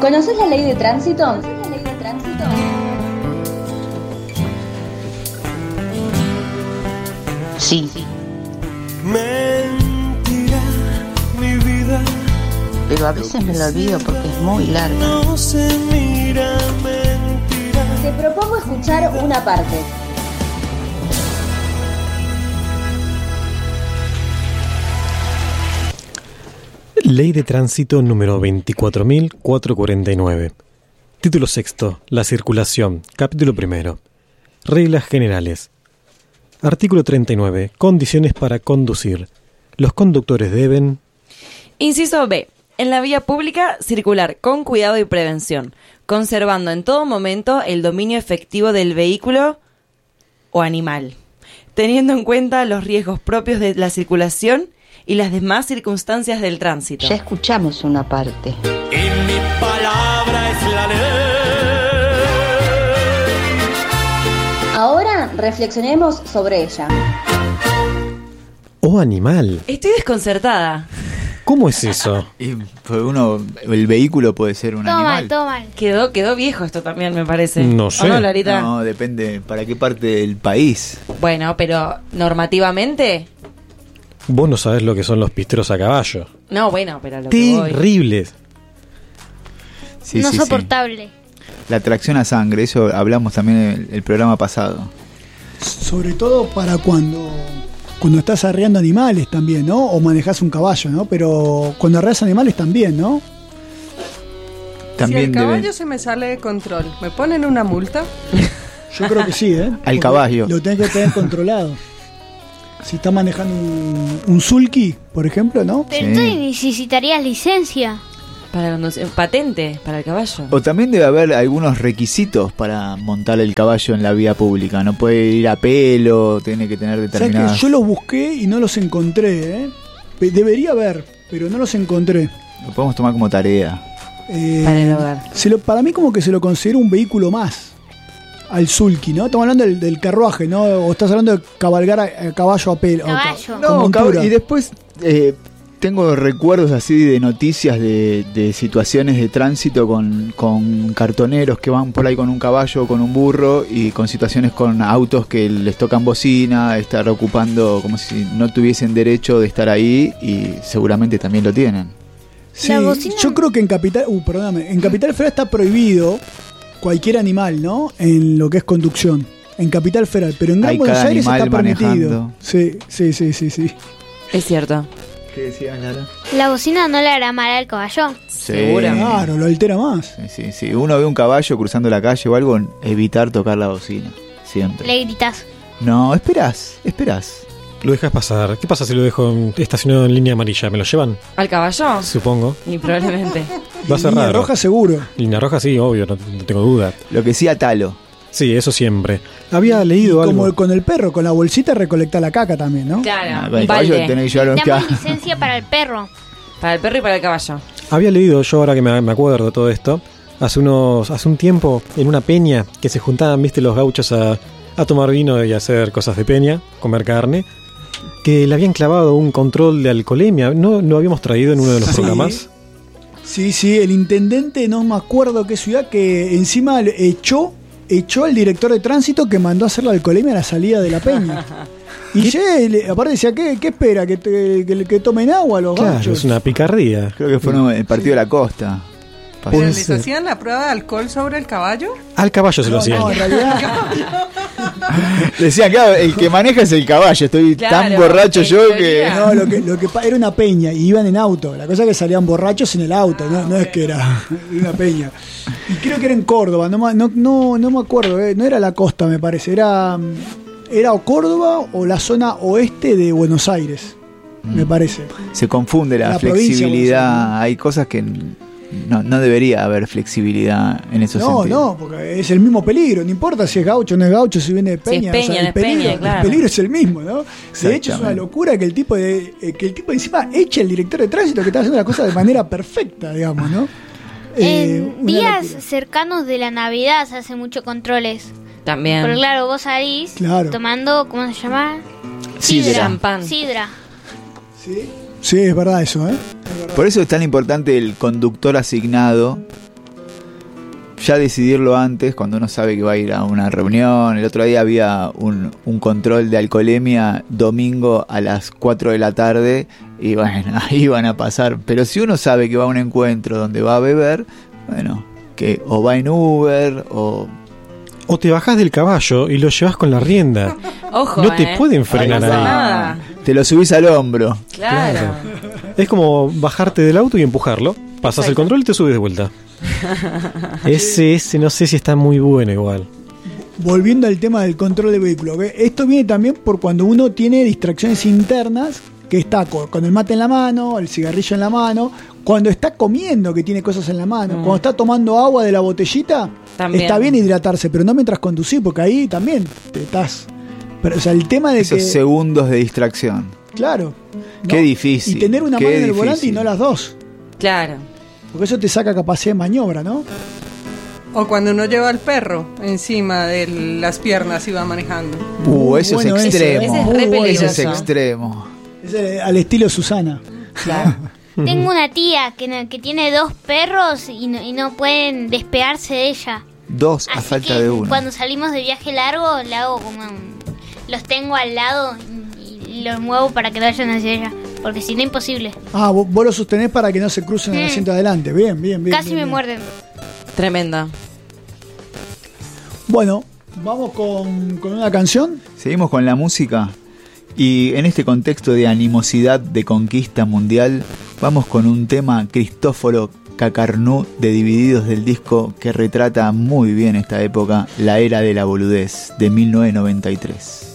¿Conoces la ley de tránsito? Sí. Mentira, mi vida. Pero a veces me lo olvido porque es muy larga. No se mira, mentira. Te propongo escuchar una parte. Ley de Tránsito número 24.449. Título sexto. La circulación. Capítulo primero. Reglas generales. Artículo 39. Condiciones para conducir. Los conductores deben... Inciso B. En la vía pública, circular con cuidado y prevención, conservando en todo momento el dominio efectivo del vehículo o animal, teniendo en cuenta los riesgos propios de la circulación y las demás circunstancias del tránsito. Ya escuchamos una parte. Y mi palabra es la ley. Ahora reflexionemos sobre ella. ¡Oh, animal! Estoy desconcertada. ¿Cómo es eso? Y pues el vehículo puede ser un animal. Todo mal. Quedó viejo esto también, me parece. No sé. ¿O no, Larita? No, depende para qué parte del país. Bueno, pero normativamente... Vos no sabés lo que son los pisteros a caballo. No, bueno, pero lo que voy... Terribles. Sí, No sí, soportable. sí. La tracción a sangre, eso hablamos también en el programa pasado. Sobre todo para cuando estás arreando animales también, ¿no? O manejás un caballo, ¿no? Pero cuando arreas animales también, ¿no? También si el caballo se me sale de control, ¿me ponen una multa? Yo creo que sí, ¿eh? Al Porque caballo. Lo tenés que tener controlado. Si estás manejando un sulky, por ejemplo, ¿no? Pero Sí. entonces necesitarías licencia. Para conducir, patente para el caballo. O también debe haber algunos requisitos para montar el caballo en la vía pública. No puede ir a pelo, tiene que tener ¿Sabes determinadas... que yo los busqué y no los encontré, ¿eh? Debería haber, pero no los encontré. Lo podemos tomar como tarea. Para el hogar. Para mí como que se lo considera un vehículo más al sulky, ¿no? Estamos hablando del carruaje, ¿no? O estás hablando de cabalgar a caballo a pelo. Caballo. Con montura. Y después tengo recuerdos así de noticias de situaciones de tránsito con cartoneros que van por ahí con un caballo, con un burro, y con situaciones con autos que les tocan bocina, estar ocupando como si no tuviesen derecho de estar ahí, y seguramente también lo tienen. Sí, La bocina- yo creo que en Capital Federal está prohibido cualquier animal, ¿no? En lo que es conducción. En Capital Federal, pero en Gran Hay Buenos cada Aires está animal permitido. manejando. Sí. Es cierto. ¿Qué decías, Lara? La bocina no le hará mal al caballo. Seguro. Claro, lo altera más. Sí. Uno ve un caballo cruzando la calle o algo, evitar tocar la bocina. Siempre. Le gritas. No, esperás. Lo dejas pasar. ¿Qué pasa si lo dejo estacionado en línea amarilla? ¿Me lo llevan? ¿Al caballo? Supongo. Y probablemente. Va a ser Línea raro. roja seguro. Línea roja sí, obvio, no tengo duda. Lo que sí, atalo. Sí, eso siempre. Había leído algo. Como con el perro, con la bolsita recolecta la caca también, ¿no? Claro, Con el un caballo balde. tenés que llevarlo en Damos licencia para el perro. Para el perro y para el caballo. Había leído yo, ahora que me acuerdo de todo esto, hace un tiempo, en una peña, que se juntaban, viste, los gauchos a tomar vino y a hacer cosas de peña, comer carne, que le habían clavado un control de alcoholemia. ¿No lo habíamos traído en uno de los programas? Sí, el intendente, no me acuerdo qué ciudad, que encima echó al director de tránsito que mandó a hacer la alcoholemia a la salida de la peña. Y aparte decía, ¿qué espera? ¿Que tomen agua los Claro, gauchos? es una picardía. Creo que fue en el partido de la costa. ¿Pero Puede les ser. hacían la prueba de alcohol sobre el caballo? Al caballo se lo hacían. No, en realidad, Decían, claro, el que maneja es el caballo. Estoy tan Claro, borracho en yo que... teoría. no, era una peña y iban en auto. La cosa es que salían borrachos en el auto, no es que era una peña. Y creo que era en Córdoba, no me acuerdo, no era la costa, me parece, era o Córdoba o la zona oeste de Buenos Aires, me parece. Se confunde la provincia, flexibilidad. Buenos Aires. Hay cosas que no debería haber flexibilidad en esos sentidos. No, porque es el mismo peligro, no importa si es gaucho o no es gaucho, si viene de peña. Si es peña, el no es peña, peligro, claro. el peligro es el mismo, ¿no? De hecho es una Exactamente. locura que el tipo encima eche al director de tránsito que está haciendo la cosa de manera perfecta, digamos, ¿no? En Una días locura. cercanos de la Navidad se hacen muchos controles. También. Porque claro, vos salís Claro. tomando, ¿cómo se llama? Sidra. Champán. Sidra. Sí, es verdad eso, ¿eh? Por eso es tan importante el conductor asignado ya decidirlo antes, cuando uno sabe que va a ir a una reunión. El otro día había un control de alcoholemia domingo a las 4 de la tarde y bueno, ahí van a pasar. Pero si uno sabe que va a un encuentro donde va a beber, bueno, que o va en Uber o te bajás del caballo y lo llevas con la rienda. Ojo, no te pueden frenar no pasa ahí. nada. te lo subís al hombro. Claro. Es como bajarte del auto y empujarlo. Pasas Exacto. el control y te subes de vuelta. Ese no sé si está muy bueno igual. Volviendo al tema del control del vehículo, ¿ve? Esto viene también por cuando uno tiene distracciones internas, que está con el mate en la mano, el cigarrillo en la mano, cuando está comiendo, que tiene cosas en la mano, cuando está tomando agua de la botellita, También. está bien hidratarse, pero no mientras conducís, porque ahí también te estás... Pero, o sea, el tema de Esos que... segundos de distracción. Claro. Qué ¿no? difícil. Y tener una qué mano en el volante y difícil. no las dos. Claro. Porque eso te saca capacidad de maniobra, ¿no? O cuando uno lleva al perro encima de las piernas y va manejando. Eso Bueno, es eso, extremo. ese es re muy bueno. peligroso. Ese es extremo. Es al estilo Susana. Claro. Tengo una tía que tiene 2 perros y no pueden despegarse de ella. 2 a Así falta que de 1. cuando salimos de viaje largo, le hago como los tengo al lado y los muevo para que vayan hacia ella. Porque si no, imposible. Ah, vos lo sostenés para que no se crucen en el asiento de adelante. Bien, bien, bien. Casi bien, me bien. muerden. Tremenda. Bueno, vamos con una canción. Seguimos con la música y en este contexto de animosidad de conquista mundial vamos con un tema Cristóforo Cacarnú de Divididos del disco que retrata muy bien esta época, la era de la boludez de 1993.